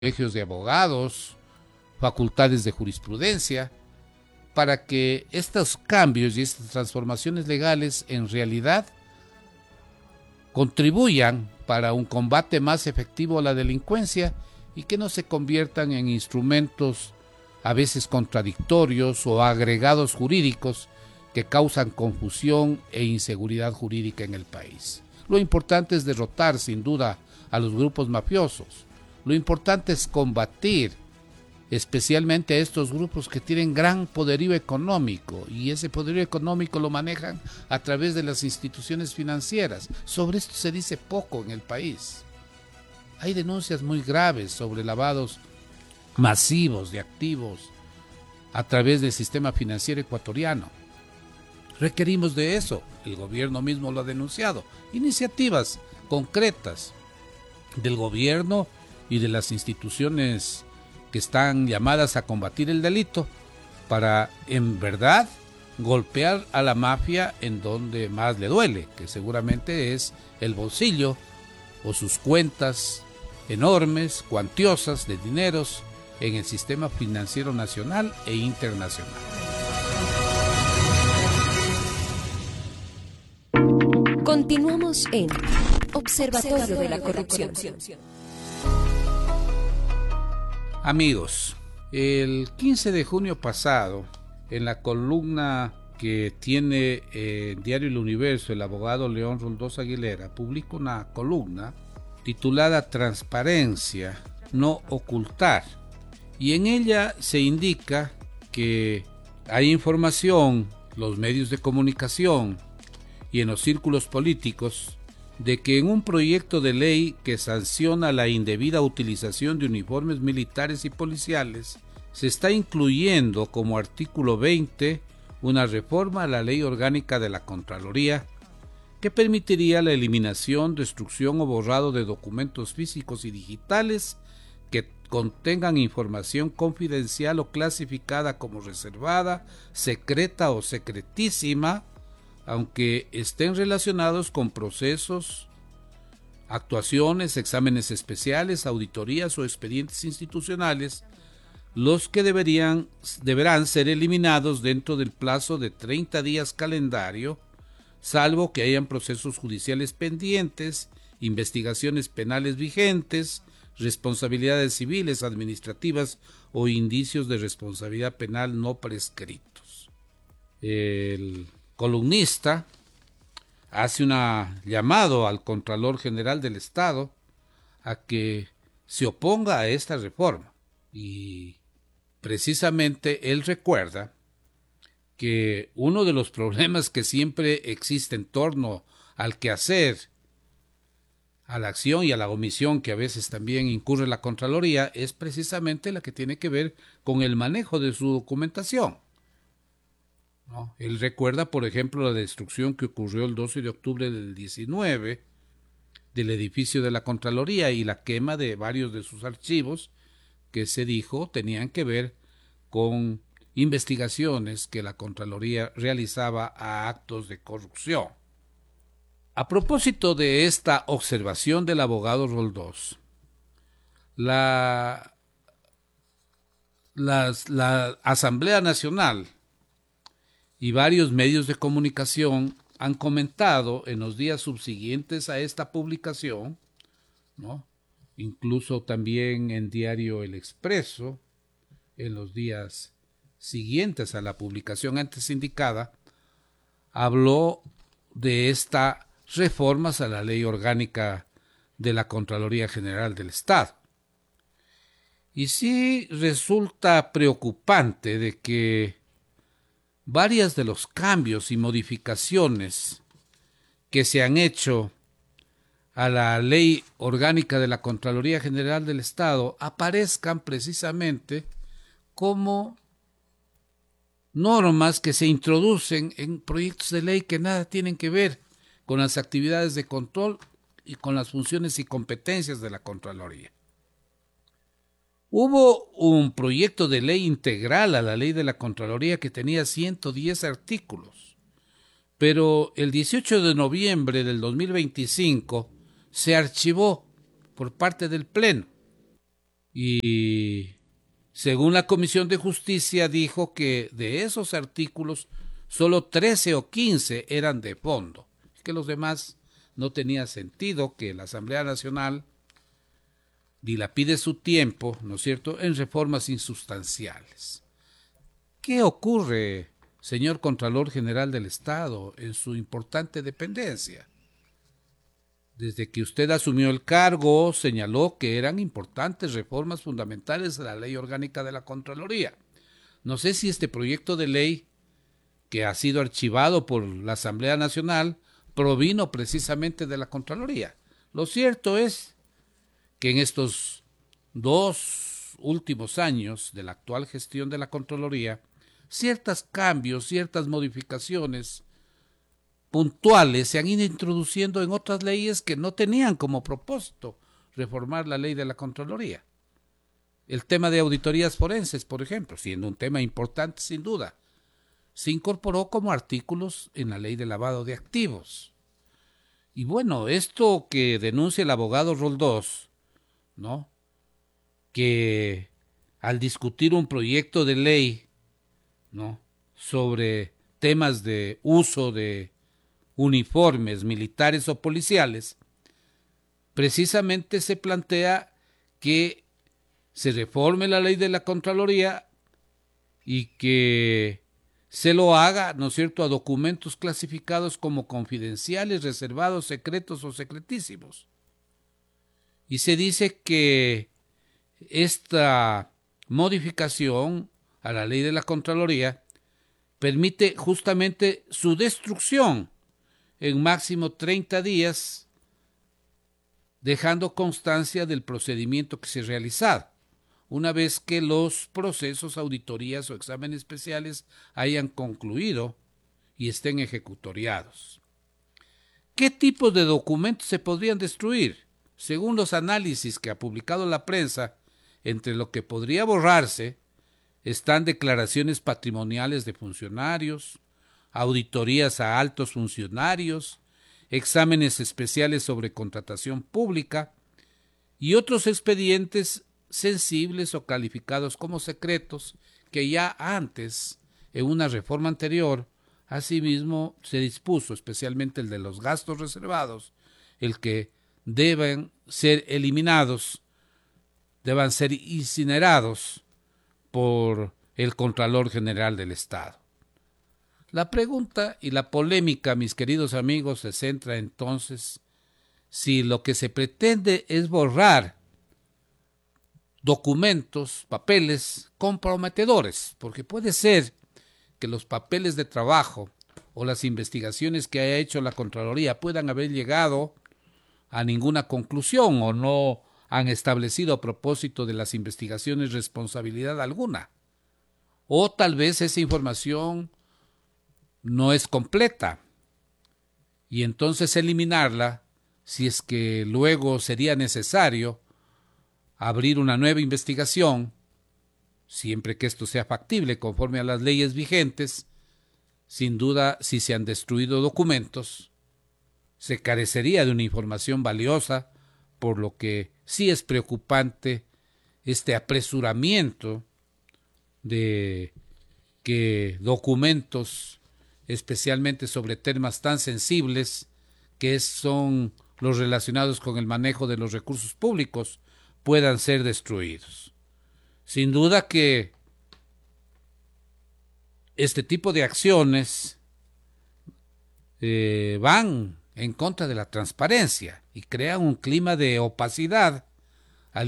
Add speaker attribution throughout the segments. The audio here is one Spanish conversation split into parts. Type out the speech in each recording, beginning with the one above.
Speaker 1: colegios de abogados, facultades de jurisprudencia, para que estos cambios y estas transformaciones legales en realidad contribuyan para un combate más efectivo a la delincuencia y que no se conviertan en instrumentos a veces contradictorios o agregados jurídicos que causan confusión e inseguridad jurídica en el país. Lo importante es derrotar sin duda a los grupos mafiosos. Lo importante es combatir especialmente a estos grupos que tienen gran poderío económico, y ese poderío económico lo manejan a través de las instituciones financieras. Sobre esto se dice poco en el país. Hay denuncias muy graves sobre lavados masivos de activos a través del sistema financiero ecuatoriano. Requerimos de eso, el gobierno mismo lo ha denunciado, iniciativas concretas del gobierno y de las instituciones que están llamadas a combatir el delito para, en verdad, golpear a la mafia en donde más le duele, que seguramente es el bolsillo o sus cuentas enormes, cuantiosas de dineros en el sistema financiero nacional e internacional.
Speaker 2: Continuamos en Observatorio de la Corrupción.
Speaker 1: Amigos, el 15 de junio pasado, en la columna que tiene en Diario El Universo, el abogado León Roldós Aguilera publica una columna titulada Transparencia, no ocultar, y en ella se indica que hay información, los medios de comunicación y en los círculos políticos, de que en un proyecto de ley que sanciona la indebida utilización de uniformes militares y policiales, se está incluyendo como artículo 20 una reforma a la Ley Orgánica de la Contraloría que permitiría la eliminación, destrucción o borrado de documentos físicos y digitales que contengan información confidencial o clasificada como reservada, secreta o secretísima, aunque estén relacionados con procesos, actuaciones, exámenes especiales, auditorías o expedientes institucionales, los que deberán ser eliminados dentro del plazo de 30 días calendario, salvo que hayan procesos judiciales pendientes, investigaciones penales vigentes, responsabilidades civiles, administrativas o indicios de responsabilidad penal no prescritos. El columnista hace un llamado al Contralor General del Estado a que se oponga a esta reforma, y precisamente él recuerda que uno de los problemas que siempre existe en torno al quehacer, a la acción y a la omisión que a veces también incurre la Contraloría es precisamente la que tiene que ver con el manejo de su documentación. ¿No? Él recuerda, por ejemplo, la destrucción que ocurrió el 12 de octubre del 19 del edificio de la Contraloría y la quema de varios de sus archivos que se dijo tenían que ver con investigaciones que la Contraloría realizaba a actos de corrupción. A propósito de esta observación del abogado Roldós, la Asamblea Nacional y varios medios de comunicación han comentado en los días subsiguientes a esta publicación, ¿no? Incluso también en Diario El Expreso, en los días siguientes a la publicación antes indicada, habló de estas reformas a la Ley Orgánica de la Contraloría General del Estado. Y sí resulta preocupante de que varios de los cambios y modificaciones que se han hecho a la Ley Orgánica de la Contraloría General del Estado aparezcan precisamente como normas que se introducen en proyectos de ley que nada tienen que ver con las actividades de control y con las funciones y competencias de la Contraloría. Hubo un proyecto de ley integral a la ley de la Contraloría que tenía 110 artículos, pero el 18 de noviembre del 2025 se archivó por parte del Pleno. Y según la Comisión de Justicia dijo que de esos artículos solo 13 o 15 eran de fondo, que los demás no tenía sentido que la Asamblea Nacional dilapide su tiempo, ¿no es cierto?, en reformas insustanciales. ¿Qué ocurre, señor Contralor General del Estado, en su importante dependencia? Desde que usted asumió el cargo, señaló que eran importantes reformas fundamentales de la Ley Orgánica de la Contraloría. No sé si este proyecto de ley, que ha sido archivado por la Asamblea Nacional, provino precisamente de la Contraloría. Lo cierto es que en estos 2 últimos años de la actual gestión de la Contraloría, ciertos cambios, ciertas modificaciones puntuales se han ido introduciendo en otras leyes que no tenían como propósito reformar la ley de la Contraloría. El tema de auditorías forenses, por ejemplo, siendo un tema importante sin duda, se incorporó como artículos en la ley de lavado de activos. Y bueno, esto que denuncia el abogado Roldós, ¿no?, que al discutir un proyecto de ley, ¿no?, sobre temas de uso de uniformes militares o policiales, precisamente se plantea que se reforme la ley de la Contraloría y que se lo haga, ¿no es cierto?, a documentos clasificados como confidenciales, reservados, secretos o secretísimos. Y se dice que esta modificación a la ley de la Contraloría permite justamente su destrucción en máximo 30 días, dejando constancia del procedimiento que se ha realizado, una vez que los procesos, auditorías o exámenes especiales hayan concluido y estén ejecutoriados. ¿Qué tipos de documentos se podrían destruir? Según los análisis que ha publicado la prensa, entre lo que podría borrarse están declaraciones patrimoniales de funcionarios, auditorías a altos funcionarios, exámenes especiales sobre contratación pública y otros expedientes sensibles o calificados como secretos que ya antes, en una reforma anterior, asimismo se dispuso, especialmente el de los gastos reservados, el que deben ser eliminados, deban ser incinerados por el Contralor General del Estado. La pregunta y la polémica, mis queridos amigos, se centra entonces si lo que se pretende es borrar documentos, papeles comprometedores, porque puede ser que los papeles de trabajo o las investigaciones que haya hecho la Contraloría puedan haber llegado a ninguna conclusión o no han establecido a propósito de las investigaciones responsabilidad alguna. O tal vez esa información no es completa y entonces eliminarla si es que luego sería necesario abrir una nueva investigación, siempre que esto sea factible conforme a las leyes vigentes. Sin duda, si se han destruido documentos, se carecería de una información valiosa, por lo que sí es preocupante este apresuramiento de que documentos, especialmente sobre temas tan sensibles que son los relacionados con el manejo de los recursos públicos, puedan ser destruidos. Sin duda que este tipo de acciones van en contra de la transparencia y crean un clima de opacidad al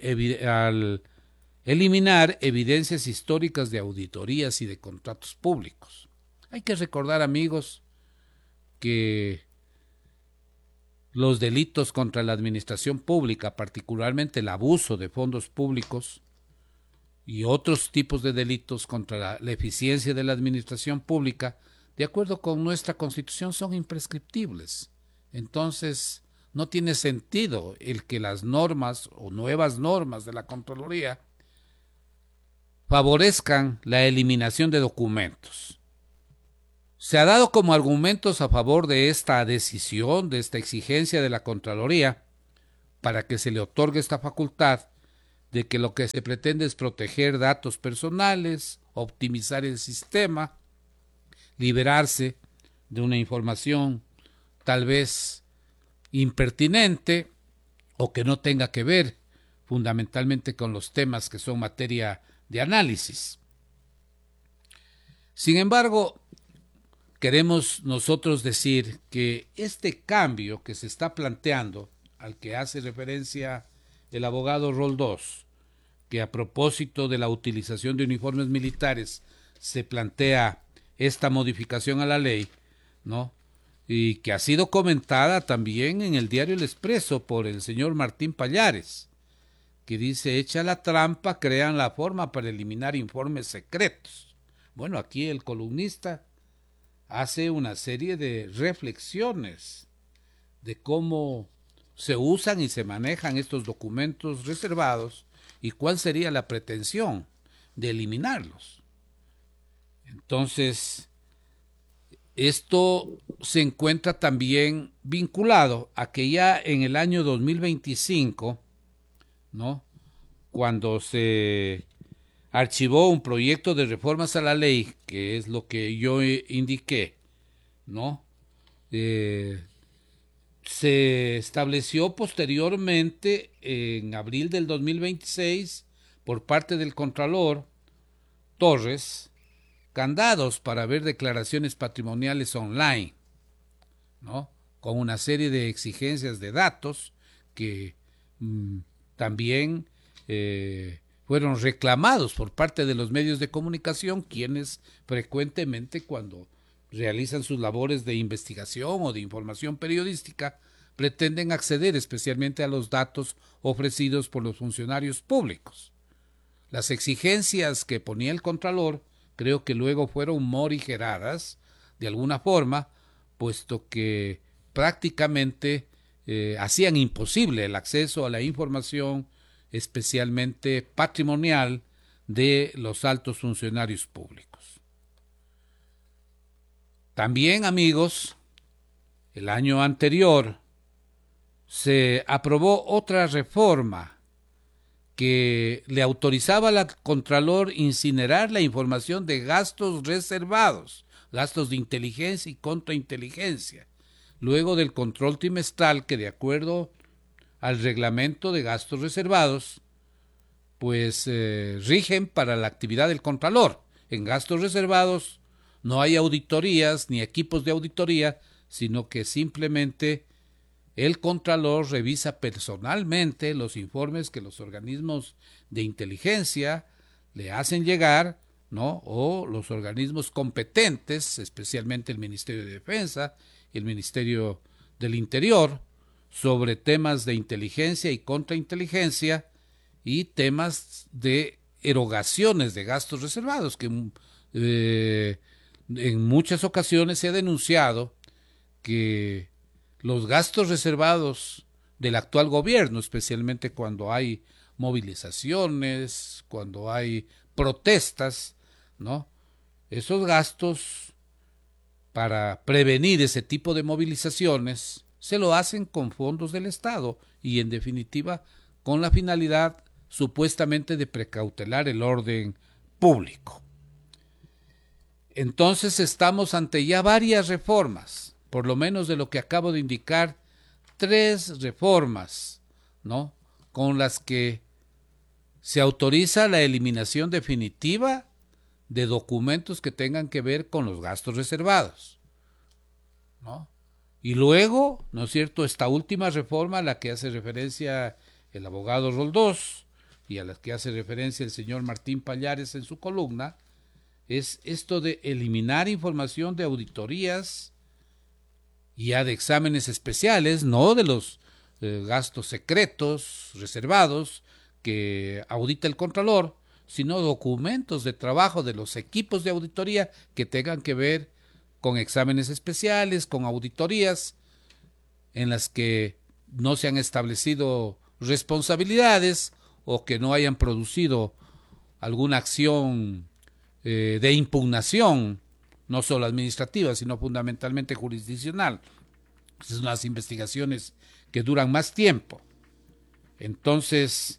Speaker 1: eliminar evidencias históricas de auditorías y de contratos públicos. Hay que recordar, amigos, que los delitos contra la administración pública, particularmente el abuso de fondos públicos y otros tipos de delitos contra la eficiencia de la administración pública, de acuerdo con nuestra Constitución, son imprescriptibles. Entonces, no tiene sentido el que las normas o nuevas normas de la Contraloría favorezcan la eliminación de documentos. Se ha dado como argumentos a favor de esta decisión, de esta exigencia de la Contraloría, para que se le otorgue esta facultad, de que lo que se pretende es proteger datos personales, optimizar el sistema, liberarse de una información tal vez impertinente o que no tenga que ver fundamentalmente con los temas que son materia de análisis. Sin embargo, queremos nosotros decir que este cambio que se está planteando, al que hace referencia el abogado Roldós, que a propósito de la utilización de uniformes militares se plantea esta modificación a la ley, ¿no? Y que ha sido comentada también en el diario El Expreso por el señor Martín Pallares, que dice: echa la trampa, crean la forma para eliminar informes secretos. Bueno, aquí el columnista hace una serie de reflexiones de cómo se usan y se manejan estos documentos reservados y cuál sería la pretensión de eliminarlos. Entonces, esto se encuentra también vinculado a que ya en el año 2025, ¿no?, cuando se archivó un proyecto de reformas a la ley, que es lo que yo indiqué, ¿no?, se estableció posteriormente, en abril del 2026, por parte del Contralor Torres, candados para ver declaraciones patrimoniales online, ¿no?, con una serie de exigencias de datos que también fueron reclamados por parte de los medios de comunicación, quienes frecuentemente, cuando realizan sus labores de investigación o de información periodística, pretenden acceder especialmente a los datos ofrecidos por los funcionarios públicos. Las exigencias que ponía el Contralor creo que luego fueron morigeradas de alguna forma, puesto que prácticamente hacían imposible el acceso a la información, especialmente patrimonial, de los altos funcionarios públicos. También, amigos, el año anterior se aprobó otra reforma que le autorizaba al Contralor incinerar la información de gastos reservados, gastos de inteligencia y contrainteligencia, luego del control trimestral que, de acuerdo al reglamento de gastos reservados, pues rigen para la actividad del Contralor. En gastos reservados no hay auditorías ni equipos de auditoría, sino que simplemente el Contralor revisa personalmente los informes que los organismos de inteligencia le hacen llegar, ¿no?, o los organismos competentes, especialmente el Ministerio de Defensa y el Ministerio del Interior, sobre temas de inteligencia y contrainteligencia y temas de erogaciones de gastos reservados, que en muchas ocasiones se ha denunciado que los gastos reservados del actual gobierno, especialmente cuando hay movilizaciones, cuando hay protestas, ¿no?, esos gastos para prevenir ese tipo de movilizaciones se lo hacen con fondos del Estado y, en definitiva, con la finalidad supuestamente de precautelar el orden público. Entonces estamos ante ya varias reformas, por lo menos de lo que acabo de indicar, 3 reformas, ¿no?, con las que se autoriza la eliminación definitiva de documentos que tengan que ver con los gastos reservados, ¿no? Y luego, ¿no es cierto?, esta última reforma a la que hace referencia el abogado Roldós y a la que hace referencia el señor Martín Pallares en su columna, es esto de eliminar información de auditorías y ya de exámenes especiales, no de los gastos secretos, reservados, que audita el Contralor, sino documentos de trabajo de los equipos de auditoría que tengan que ver con exámenes especiales, con auditorías en las que no se han establecido responsabilidades o que no hayan producido alguna acción de impugnación, no solo administrativa, sino fundamentalmente jurisdiccional. Son las investigaciones que duran más tiempo. Entonces,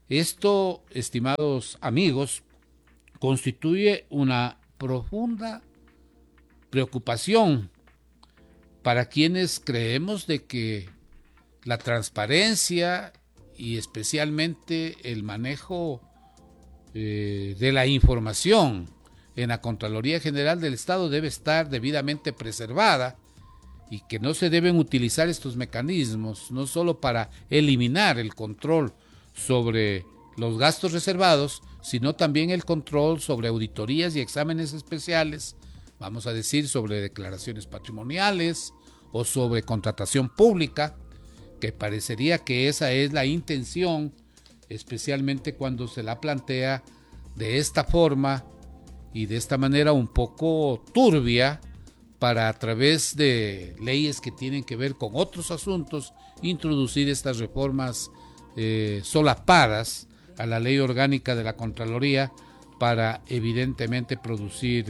Speaker 1: Esto, estimados amigos, constituye una profunda preocupación para quienes creemos de que la transparencia y especialmente el manejo de la información en la Contraloría General del Estado debe estar debidamente preservada y que no se deben utilizar estos mecanismos no solo para eliminar el control sobre los gastos reservados, sino también el control sobre auditorías y exámenes especiales, vamos a decir sobre declaraciones patrimoniales o sobre contratación pública, que parecería que esa es la intención, especialmente cuando se la plantea de esta forma y de esta manera un poco turbia, para a través de leyes que tienen que ver con otros asuntos, introducir estas reformas solapadas a la ley orgánica de la Contraloría para evidentemente producir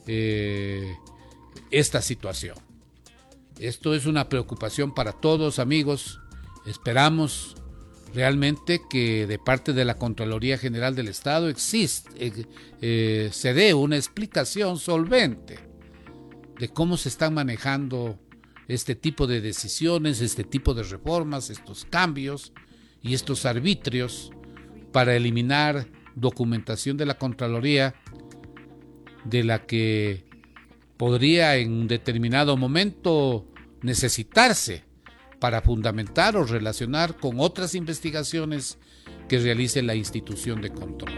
Speaker 1: esta situación. Esto es una preocupación para todos, amigos. Esperamos realmente que de parte de la Contraloría General del Estado se dé una explicación solvente de cómo se están manejando este tipo de decisiones, este tipo de reformas, estos cambios y estos arbitrios para eliminar documentación de la Contraloría de la que podría en un determinado momento necesitarse para fundamentar o relacionar con otras investigaciones que realice la institución de control.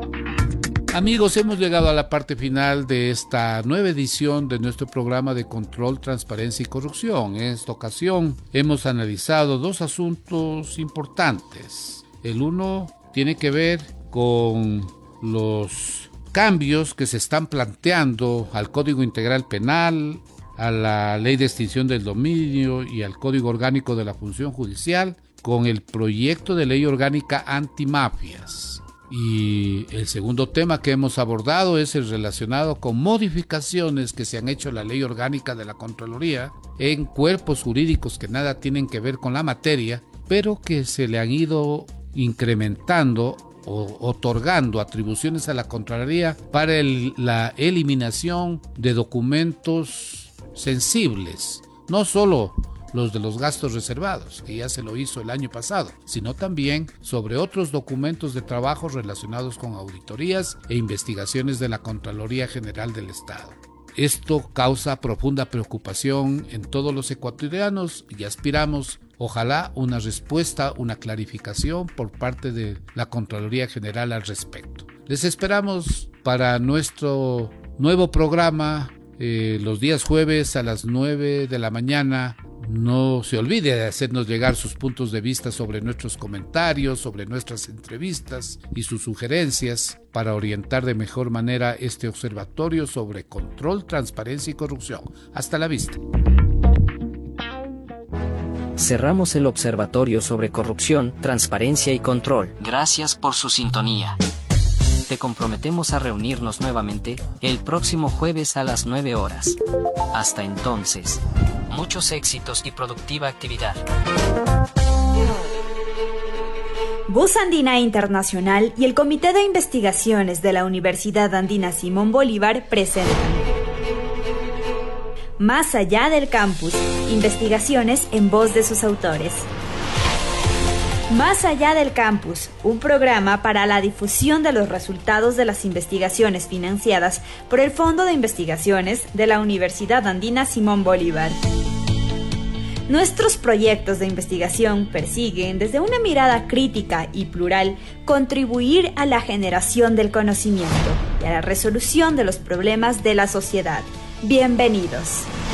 Speaker 1: Amigos, hemos llegado a la parte final de esta nueva edición de nuestro programa de control, transparencia y corrupción. En esta ocasión hemos analizado dos asuntos importantes. El uno tiene que ver con los cambios que se están planteando al Código Integral Penal, a la Ley de Extinción del Dominio y al Código Orgánico de la Función Judicial con el proyecto de ley orgánica antimafias. Y el segundo tema que hemos abordado es el relacionado con modificaciones que se han hecho en la ley orgánica de la Contraloría en cuerpos jurídicos que nada tienen que ver con la materia, pero que se le han ido incrementando o otorgando atribuciones a la Contraloría para la eliminación de documentos sensibles, no solo los de los gastos reservados, que ya se lo hizo el año pasado, sino también sobre otros documentos de trabajo relacionados con auditorías e investigaciones de la Contraloría General del Estado. Esto causa profunda preocupación en todos los ecuatorianos y aspiramos, ojalá, una respuesta, una clarificación por parte de la Contraloría General al respecto. Les esperamos para nuestro nuevo programa los días jueves a las 9 de la mañana. No se olvide de hacernos llegar sus puntos de vista sobre nuestros comentarios, sobre nuestras entrevistas y sus sugerencias para orientar de mejor manera este observatorio sobre control, transparencia y corrupción. Hasta la vista.
Speaker 3: Cerramos el observatorio sobre corrupción, transparencia y control. Gracias por su sintonía. Te comprometemos a reunirnos nuevamente el próximo jueves a las 9 horas. Hasta entonces, muchos éxitos y productiva actividad.
Speaker 4: Voz Andina Internacional y el Comité de Investigaciones de la Universidad Andina Simón Bolívar presentan Más allá del campus, investigaciones en voz de sus autores. Más allá del campus, un programa para la difusión de los resultados de las investigaciones financiadas por el Fondo de Investigaciones de la Universidad Andina Simón Bolívar. Nuestros proyectos de investigación persiguen, desde una mirada crítica y plural, contribuir a la generación del conocimiento y a la resolución de los problemas de la sociedad. Bienvenidos.